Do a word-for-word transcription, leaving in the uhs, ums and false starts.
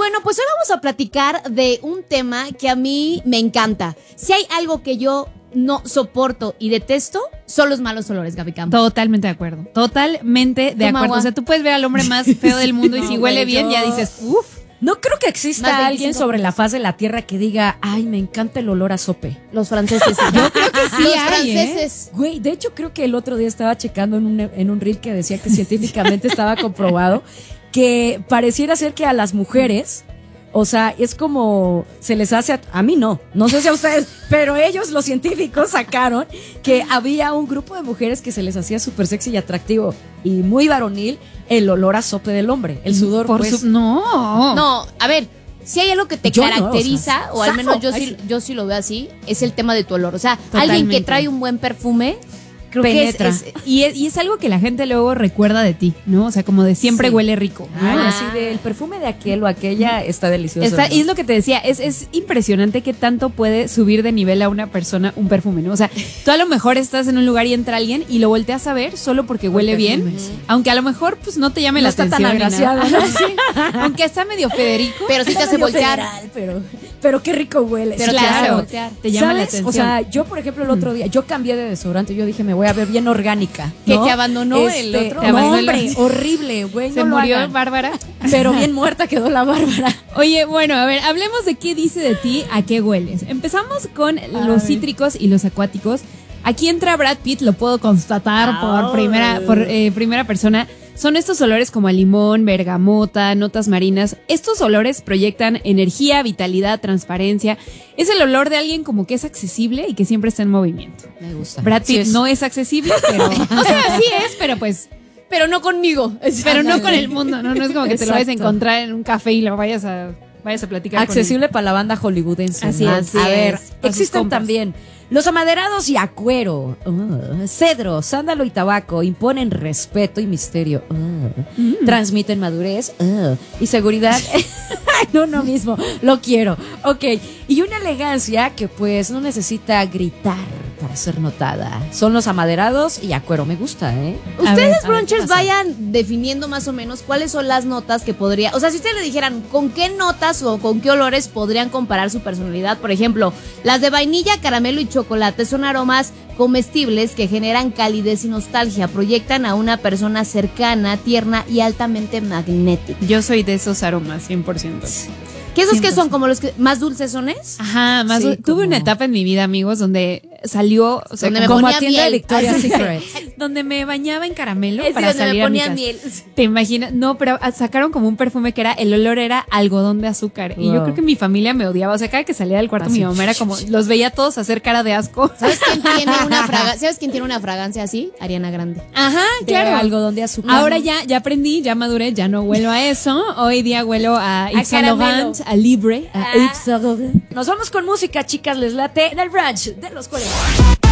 bueno, pues hoy vamos a platicar de un tema que a mí me encanta. Si hay algo que yo no soporto y detesto, son los malos olores, Gaby Campos. Totalmente de acuerdo. Totalmente de Toma acuerdo. agua. O sea, tú puedes ver al hombre más feo del mundo No, y si huele güey, bien, yo- ya dices, uff. No creo que exista Más alguien veinticinco sobre la faz de la tierra que diga, ay, me encanta el olor a sope. Los franceses. Yo creo que sí Los hay, ¿eh? franceses. Güey, de hecho creo que el otro día estaba checando en un, en un reel que decía que científicamente estaba comprobado que pareciera ser que a las mujeres, o sea, es como se les hace, a, a mí no, no sé si a ustedes, pero ellos, los científicos, sacaron que había un grupo de mujeres que se les hacía súper sexy y atractivo y muy varonil el olor a sope del hombre, el sudor, Por pues. su- no. No, a ver, si hay algo que te Yo no, caracteriza, o o, sea, al menos zafo. yo Ay, sí, sí. yo sí lo veo así, es el tema de tu olor. O sea, alguien Totalmente. que trae un buen perfume, creo Penetra. que es, es- y, es, y es algo que la gente luego recuerda de ti, ¿no? O sea, como de siempre Sí. huele rico. ¿no? Ay, Ah. así del perfume de aquel o aquella está delicioso. Está- ¿no? y es lo que te decía, es, es impresionante que tanto puede subir de nivel a una persona un perfume, ¿no? O sea, tú a lo mejor estás en un lugar y entra alguien y lo volteas a ver solo porque huele bien, perfume, sí. aunque a lo mejor pues no te llame No la está tan atención. ni nada. agraciado, ¿no? Sí. Aunque está medio Federico. pero sí te hace Medio voltear. federal, pero, pero qué rico huele. Pero Sí, te hace claro, voltear. te llama la ¿Sabes? atención. O sea, yo por ejemplo el otro día, yo cambié de desodorante, yo dije me voy a ver bien orgánica. Que ¿no? te abandonó el otro. Te No, abandonó hombre, el- horrible, güey. se no lo murió hagan. Bárbara. Pero bien muerta quedó la Bárbara. Oye, bueno, a ver, hablemos de qué dice de ti, a qué hueles. Empezamos con los Ay. cítricos y los acuáticos. Aquí entra Brad Pitt, lo puedo constatar por Ay. primera, por eh, primera persona. Son estos olores como a limón, bergamota, notas marinas. Estos olores proyectan energía, vitalidad, transparencia. Es el olor de alguien como que es accesible y que siempre está en movimiento. Me gusta. Brad Pitt Sí es. no es accesible, pero... O sea, sí es, pero pues... Pero no conmigo. Pero no con el mundo, ¿no? No es como que te lo vayas a Exacto. encontrar en un café y lo vayas a, vayas a platicar con él. Accesible para la banda hollywoodense. Así ¿no? es, así A ver, es, para sus existen compas. también los amaderados y a cuero, uh, cedro, sándalo y tabaco imponen respeto y misterio, uh, transmiten madurez uh, y seguridad. Ay, no, no mismo, lo quiero. Ok, y una elegancia que pues no necesita gritar para ser notada. Son los amaderados y a cuero, me gusta, ¿eh? A ver, Ustedes, a ver, brunchers, ¿qué pasa? vayan definiendo más o menos cuáles son las notas que podría... O sea, si ustedes le dijeran con qué notas o con qué olores podrían comparar su personalidad, por ejemplo, las de vainilla, caramelo y chocolate son aromas comestibles que generan calidez y nostalgia, proyectan a una persona cercana, tierna y altamente magnética. Yo soy de esos aromas, cien por ciento. ¿Qué esos que cien por ciento. son como los que más dulces son es? Ajá, más Sí, dul- tuve como- una etapa en mi vida, amigos, donde salió, o sea, Donde me como, Como ponía a tienda de miel. Victoria's Así. Secret. donde me bañaba en caramelo Es para donde salir me a mi ponía casa. miel. ¿Te imaginas? No, pero sacaron como un perfume que era, el olor era algodón de azúcar. Y yo Wow. creo que mi familia me odiaba. O sea, cada que salía del cuarto Así. mi mamá era como, los veía todos hacer cara de asco. ¿Sabes quién tiene una fragancia? ¿Sabes quién tiene una fragancia así? Ariana Grande. Ajá, De claro. algodón de azúcar. Ahora ya, ya aprendí, ya maduré, ya no huelo a eso. Hoy día huelo a Yves Saint caramelo. Laurent, a Libre. Ah, Yves Saint Laurent. Nos vamos con música, chicas, les late en el brunch de los cuarenta.